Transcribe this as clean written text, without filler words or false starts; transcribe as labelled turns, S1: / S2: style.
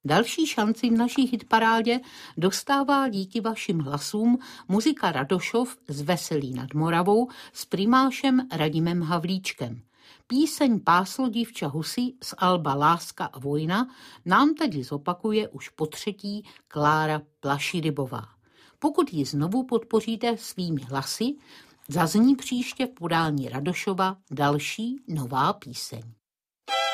S1: Další šanci v naší hitparádě dostává díky vašim hlasům muzika Radošov z Veselí nad Moravou s primášem Radimem Havlíčkem. Píseň Páslo dívča husy z alba Láska a vojna nám tedy zopakuje už potřetí Klára Plaširybová. Pokud ji znovu podpoříte svými hlasy, zazní příště v podání Radošova další nová píseň.